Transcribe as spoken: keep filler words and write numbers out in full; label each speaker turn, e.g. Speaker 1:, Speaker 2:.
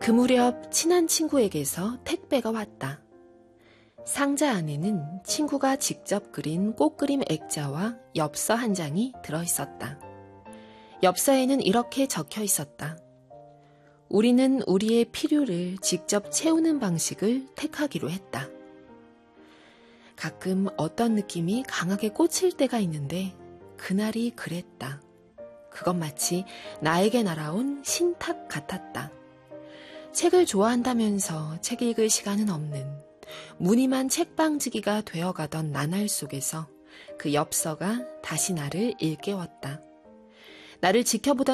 Speaker 1: 그 무렵 친한 친구에게서 택배가 왔다. 상자 안에는 친구가 직접 그린 꽃그림 액자와 엽서 한 장이 들어있었다. 엽서에는 이렇게 적혀 있었다. 우리는 우리의 필요를 직접 채우는 방식을 택하기로 했다. 가끔 어떤 느낌이 강하게 꽂힐 때가 있는데 그날이 그랬다. 그건 마치 나에게 날아온 신탁 같았다. 책을 좋아한다면서 책 읽을 시간은 없는 무늬만 책방지기가 되어가던 나날 속에서 그 엽서가 다시 나를 일깨웠다. 나를 지켜보던